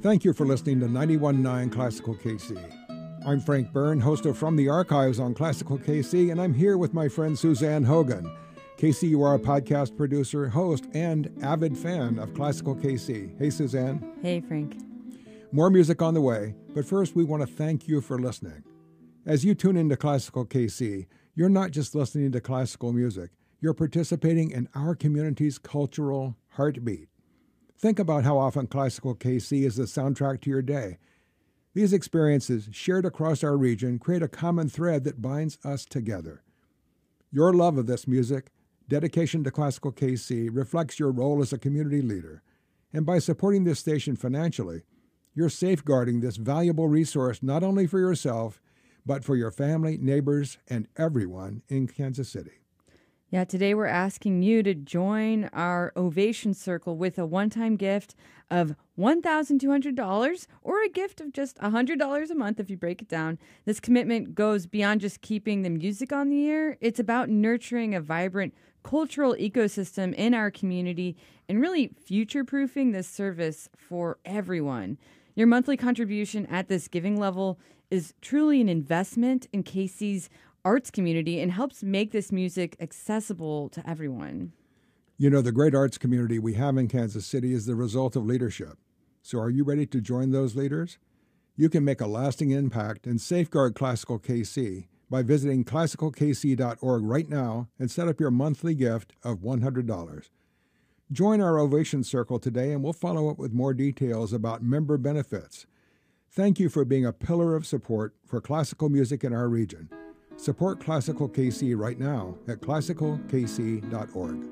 Thank you for listening to 91.9 Classical KC. I'm Frank Byrne, host of From the Archives on Classical KC, and I'm here with my friend Suzanne Hogan. KCUR podcast producer, host, and avid fan of Classical KC. Hey, Suzanne. Hey, Frank. More music on the way, but first we want to thank you for listening. As you tune into Classical KC, you're not just listening to classical music, you're participating in our community's cultural heartbeat. Think about how often Classical KC is the soundtrack to your day. These experiences, shared across our region, create a common thread that binds us together. Your love of this music, dedication to Classical KC, reflects your role as a community leader. And by supporting this station financially, you're safeguarding this valuable resource not only for yourself, but for your family, neighbors, and everyone in Kansas City. Yeah, today we're asking you to join our Ovation Circle with a one-time gift of $1,200 or a gift of just $100 a month if you break it down. This commitment goes beyond just keeping the music on the air. It's about nurturing a vibrant cultural ecosystem in our community and really future-proofing this service for everyone. Your monthly contribution at this giving level is truly an investment in KC's arts community and helps make this music accessible to everyone. You know, the great arts community we have in Kansas City is the result of leadership. So are you ready to join those leaders? You can make a lasting impact and safeguard Classical KC by visiting classicalkc.org right now and set up your monthly gift of $100. Join our Ovation Circle today and we'll follow up with more details about member benefits. Thank you for being a pillar of support for classical music in our region. Support Classical KC right now at classicalkc.org.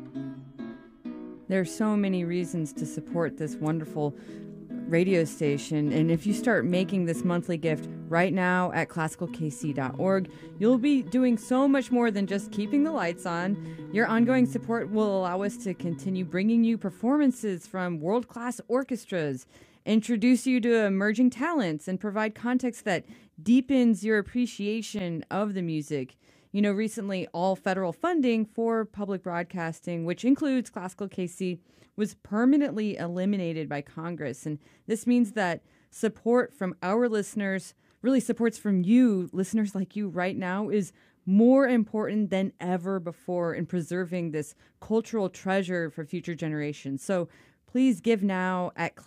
There are so many reasons to support this wonderful radio station, and if you start making this monthly gift right now at classicalkc.org, you'll be doing so much more than just keeping the lights on. Your ongoing support will allow us to continue bringing you performances from world-class orchestras, introduce you to emerging talents, and provide context that deepens your appreciation of the music. You know, recently, all federal funding for public broadcasting, which includes Classical KC, was permanently eliminated by Congress. And this means that support from our listeners, really supports from you, listeners like you right now, is more important than ever before in preserving this cultural treasure for future generations. So please give now at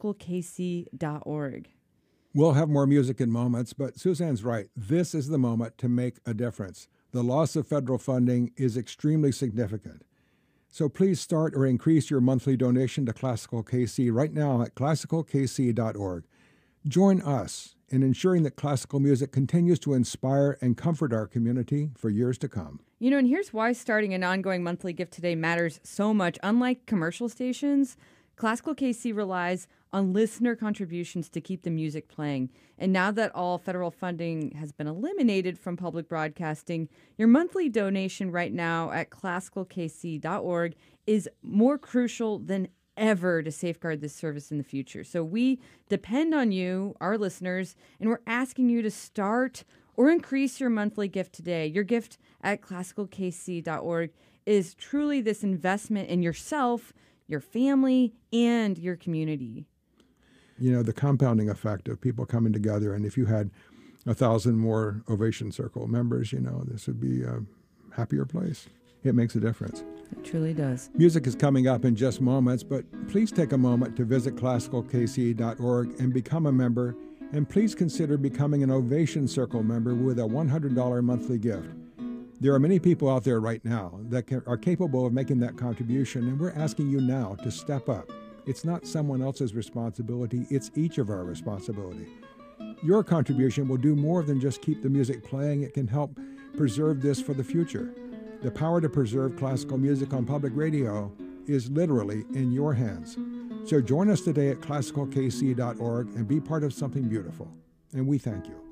classicalkc.org. We'll have more music in moments, but Suzanne's right. This is the moment to make a difference. The loss of federal funding is extremely significant. So please start or increase your monthly donation to Classical KC right now at classicalkc.org. Join us in ensuring that classical music continues to inspire and comfort our community for years to come. You know, and here's why starting an ongoing monthly gift today matters so much. Unlike commercial stations, Classical KC relies on listener contributions to keep the music playing. And now that all federal funding has been eliminated from public broadcasting, your monthly donation right now at classicalkc.org is more crucial than ever to safeguard this service in the future. So we depend on you, our listeners, and we're asking you to start or increase your monthly gift today. Your gift at classicalkc.org is truly this investment in yourself, your family, and your community. You know, the compounding effect of people coming together, and if you had 1,000 more Ovation Circle members, you know, this would be a happier place. It makes a difference. It truly does. Music is coming up in just moments, but please take a moment to visit classicalkc.org and become a member, and please consider becoming an Ovation Circle member with a $100 monthly gift. There are many people out there right now that are capable of making that contribution, and we're asking you now to step up. It's not someone else's responsibility, it's each of our responsibility. Your contribution will do more than just keep the music playing. It can help preserve this for the future. The power to preserve classical music on public radio is literally in your hands. So join us today at classicalkc.org and be part of something beautiful. And we thank you.